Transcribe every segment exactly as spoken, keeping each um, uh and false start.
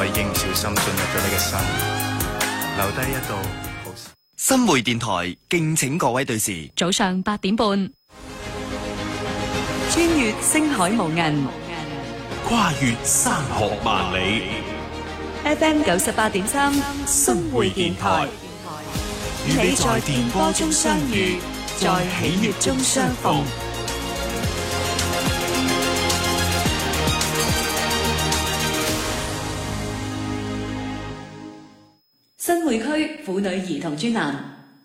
我已經唔小心進入咗你嘅心，留低一道好。 新會電台敬請各位對視， 早上八點半，穿越星海無垠， 跨越山河萬里。 F M 九十八點三，新會電台，與你在電波中相遇，在喜悅中相逢。新會區婦女兒童專欄，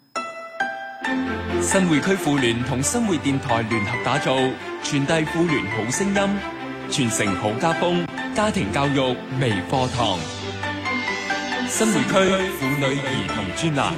新會區婦聯同新會電台聯合打造，傳遞婦聯好聲音，傳承好家風，家庭教育微課堂。新會區婦女兒童專欄，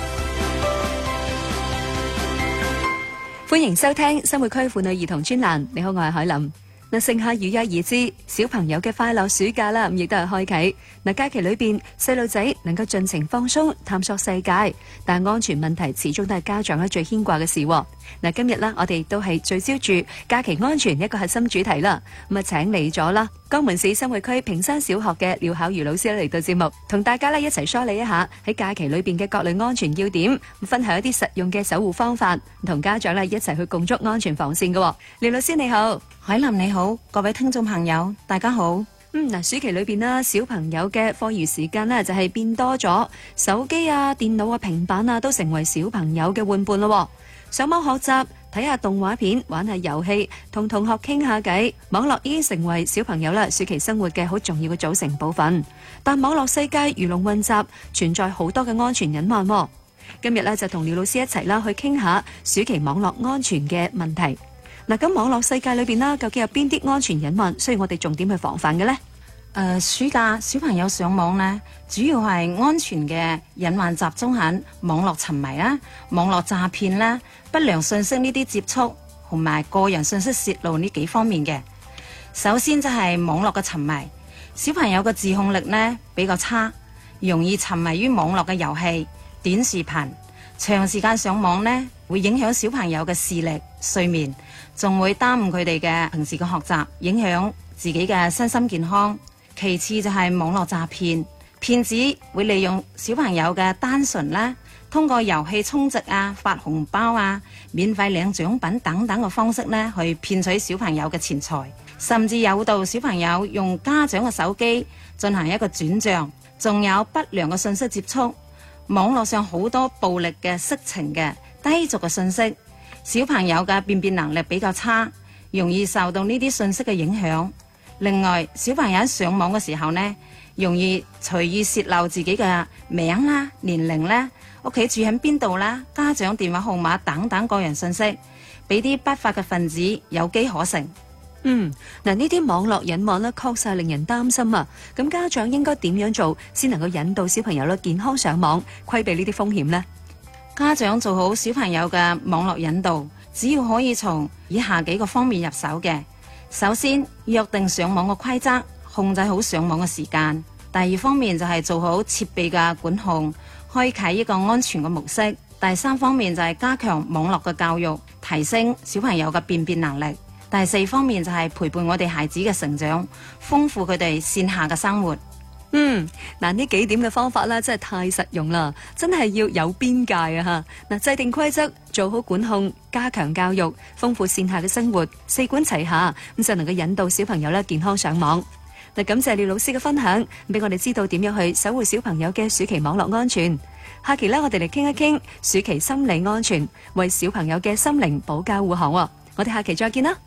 歡迎收聽新會區婦女兒童專欄。你好，我係海琳。嗱，盛夏如約而至，小朋友嘅快樂暑假啦，咁亦都係開啟。嗱，假期裏邊，細路仔能夠盡情放鬆、探索世界，但安全問題始終都係家長咧最牽掛嘅事。嗱，今日咧，我哋都係聚焦住假期安全一個核心主題啦。咁啊，請嚟咗啦，江門市新會區屏山小學嘅廖巧如老師嚟到節目，同大家咧一齊梳理一下喺假期裏邊嘅各類安全要點，分享一啲實用嘅守護方法，同家長咧一齊去共築安全防線嘅。廖老師你好。 海琳你好，各位聽眾朋友大家好。 嗯，嗱，暑期裏邊啦，小朋友嘅課餘時間呢就係變多咗，手機啊、電腦啊、平板啊都成為小朋友嘅玩伴咯。上網學習、睇下動畫片、玩下遊戲、同同學傾下偈，網絡已經成為小朋友啦暑期生活嘅好重要嘅組成部分。但網絡世界魚龍混雜，存在好多嘅安全隱患。今日呢，就同廖老師一齊啦去傾下暑期網絡安全嘅問題。嗱，咁網絡世界裏邊啦，究竟有邊啲安全隱患需要我哋重點去防範嘅呢？ 誒，暑假小朋友上網呢，主要係安全嘅隱患集中喺網絡沉迷啦、網絡詐騙啦、不良信息呢啲接觸，同埋個人信息泄露呢幾方面嘅。首先就係網絡嘅沉迷，小朋友嘅自控力呢比較差，容易沉迷於網絡嘅遊戲、短視頻，長時間上網呢會影響小朋友嘅視力、睡眠，仲會耽誤佢哋嘅平時嘅學習，影響自己嘅身心健康。其次就係網絡詐騙，騙子會利用小朋友嘅單純啦，通過遊戲充值啊、發紅包啊、免費領獎品等等嘅方式呢，去騙取小朋友嘅錢財，甚至誘導小朋友用家長嘅手機進行一個轉賬，仲有不良嘅信息接觸。網絡上好多暴力嘅、色情嘅、低俗嘅信息，小朋友嘅辨別能力比較差，容易受到呢啲信息嘅影響。另外，小朋友上網嘅時候呢，容易隨意泄露自己嘅名啦、年齡啦、屋企住喺邊度啦、家長電話號碼等等個人信息，俾啲不法嘅分子有機可乘。 嗯，嗱，呢啲網絡隱患咧，確實係令人擔心啊！咁家長應該點樣做，先能夠引導小朋友咧健康上網，規避呢啲風險呢？ 家長做好小朋友嘅網絡引導，只要可以從以下幾個方面入手嘅。首先，約定上網嘅規則，控制好上網嘅時間。第二方面就係做好設備嘅管控，開啟一個安全嘅模式。第三方面就係加強網絡嘅教育，提升小朋友嘅辨別能力。第四方面就係陪伴我哋孩子嘅成長，豐富佢哋線下嘅生活。 嗯，嗱，呢幾點嘅方法咧，真係太實用啦，真係要有邊界啊吓！嗱，制定規則，做好管控，加強教育，豐富線下嘅生活，四管齊下，咁就能夠引導小朋友咧健康上網。嗱，感謝廖老師嘅分享，俾我哋知道點樣去守護小朋友嘅暑期網絡安全。下期咧，我哋嚟傾一傾暑期心理安全，為小朋友嘅心靈保駕護航。我哋下期再見啦！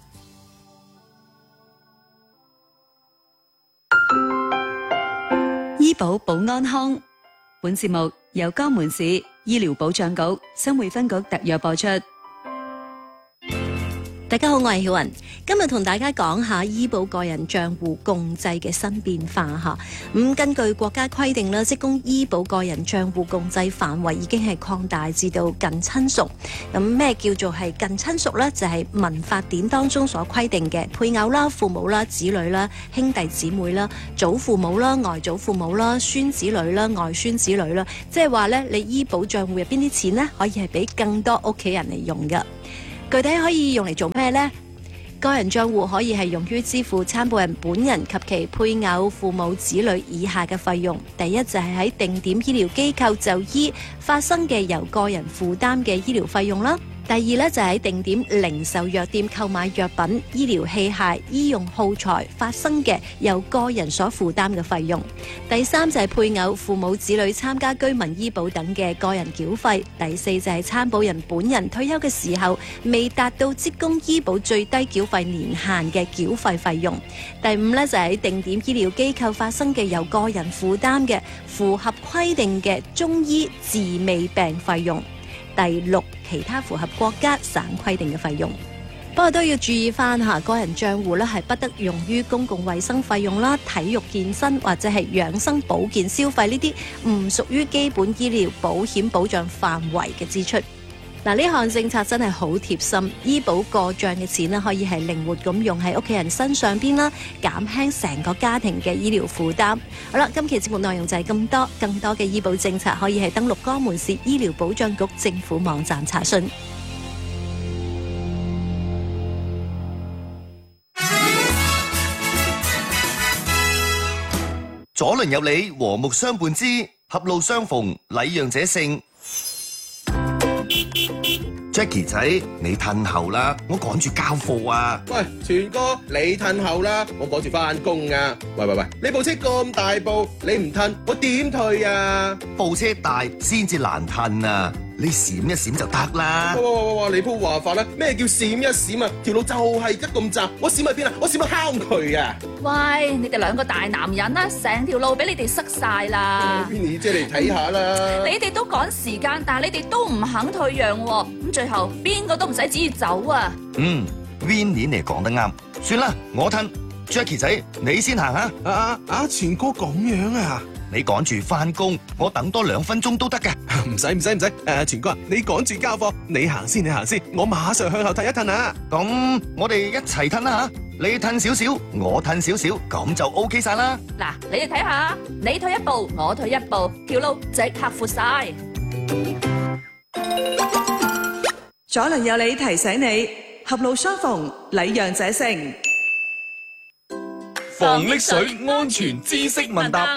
醫保保安康，本節目由江門市醫療保障局新會分局特約播出。 大家好，我係曉雲，今日同大家講下醫保個人賬戶共濟嘅新變化吓。咁根據國家規定啦，職工醫保個人賬戶共濟範圍已經係擴大至到近親屬。咁咩叫做係近親屬呢？就係、是、民法典當中所規定嘅配偶啦、父母啦、子女啦、兄弟姊妹啦、祖父母啦、外祖父母啦、孫子女啦、外孫子女啦。即係話呢，你醫保賬戶入邊啲錢呢，可以係俾更多屋企人嚟用噶。具體可以用嚟做咩呢？ 個人帳戶可以係用於支付參保人本人及其配偶、父母、子女以下嘅費用。第一就係喺定點醫療機構就醫發生嘅由個人負擔嘅醫療費用啦。第二呢，就係喺定點零售藥店購買藥品、醫療器械、醫用耗材發生嘅由個人所負擔嘅費用。第三就係配偶、父母、子女參加居民醫保等嘅個人繳費。第四就係參保人本人退休嘅時候未達到職工醫保最低繳費年限嘅繳費費用。第五呢，就係喺定點醫療機構發生嘅由個人負擔嘅符合規定嘅中醫治未病費用。第六，其他符合國家省規定嘅費用。不過都要注意翻吓，個人帳戶咧係不得用於公共衛生費用啦、體育健身或者係養生保健消費呢啲唔屬於基本醫療保險保障範圍嘅支出。嗱，呢項政策真係好貼心，醫保過帳嘅錢咧可以係靈活咁用喺屋企人身上邊啦，減輕成個家庭嘅醫療負擔。好啦，今期節目內容就係咁多，更多嘅醫保政策可以係登錄江門市醫療保障局政府網站查詢。 左鄰右里，和睦相伴之，狹路相逢，禮讓者勝。Jackie 仔，你褪後啦，我趕住交貨啊！ 喂，全哥，你褪後啦，我趕住翻工啊！喂喂喂，你部車咁大部，你唔褪，我點退啊？ 部車大先至難褪啊！你閃一閃就得啦。 哇哇哇哇！你鋪話法啦，咩叫閃一閃啊？條路就係得咁窄，我閃去邊啊？我閃去敲佢啊！ 喂，你哋兩個大男人啦，成條路俾你哋塞晒啦。 Winnie 姐嚟睇下啦。 你哋都趕時間，但係你哋都唔肯退讓喎，咁最後邊個都唔使旨意走啊。 嗯 ，Winnie 你講得啱，算啦，我褪。Jackie 仔，你先行下。 啊啊啊！全哥咁樣啊？ 你趕住翻工，我等多兩分鐘都得㗎。 唔使唔使唔使，誒，全哥，你趕住交貨，你行先，你行先，我馬上向後褪一褪啊！ 咁我哋一齊褪啦吓，你褪少少，我褪少少，咁就 OK 晒啦。 嗱，你哋睇下，你退一步，我退一步，條路即刻闊晒。 左鄰右里提醒你，狹路相逢，禮讓者勝。 防溺水安全知識問答。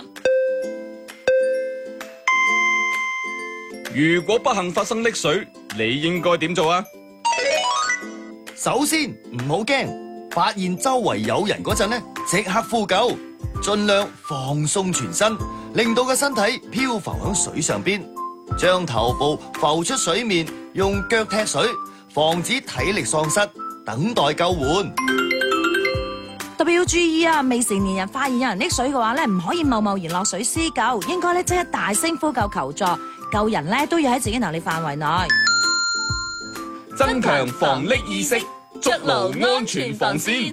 如果不幸發生溺水，你應該點做啊？ 首先唔好驚，發現周圍有人嗰陣呢，即刻呼救，盡量放鬆全身，令到個身體漂浮喺水上邊，將頭部浮出水面，用腳踢水，防止體力喪失，等待救援。 特別要注意啊！未成年人發現有人溺水嘅話咧，唔可以貿貿然落水施救，應該咧即刻大聲呼救求助，救人咧都要喺自己能力範圍內， 增強防溺意識，築牢安全防線。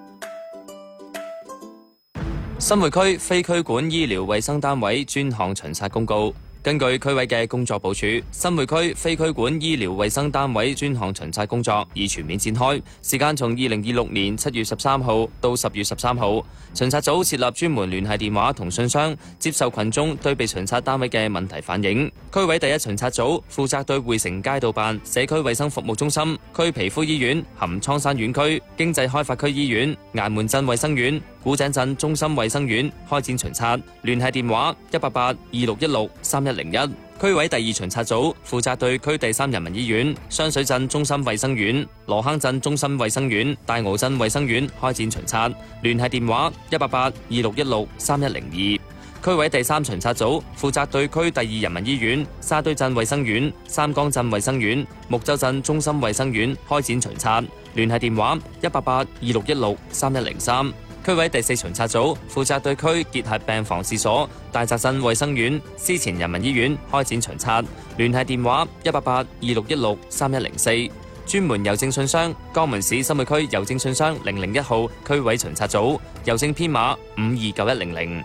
新會區非區管醫療衛生單位專項巡查公告。根據區委嘅工作部署，新會區非區管醫療衛生單位專項巡查工作已全面展開，時間從二零二六年七月十三號到十月十三號。巡查組設立專門聯繫電話同信箱，接受群眾對被巡查單位嘅問題反映。區委第一巡查組負責對匯城街道辦、社區衛生服務中心、區皮膚醫院、含倉山院區、經濟開發區醫院、衙門鎮衛生院、古井鎮中心衛生院開展巡查，聯繫電話一八八二六一六三一零一。區委第二巡查組負責對區第三人民醫院、雙水鎮中心衛生院、羅坑鎮中心衛生院、大澳鎮衛生院開展巡查，聯繫電話一八八二六一六三一零二。區委第三巡查組負責對區第二人民醫院、沙堆鎮衛生院、三江鎮衛生院、木洲鎮中心衛生院開展巡查，聯繫電話一八八二六一六三一零三。區委第四巡查組負責對區結核病防治所、大澤鎮衛生院、思前人民醫院開展巡查，聯繫電話一八八二六一六三一零四。專門郵政信箱：江門市新會區郵政信箱零零一號區委巡查組，郵政編碼五二九一零零。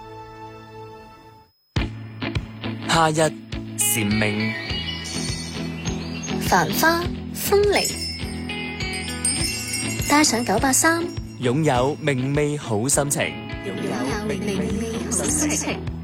夏日蟬鳴， 繁花風鈴，帶上九八三。 擁有明媚好心情， 擁有明媚好心情。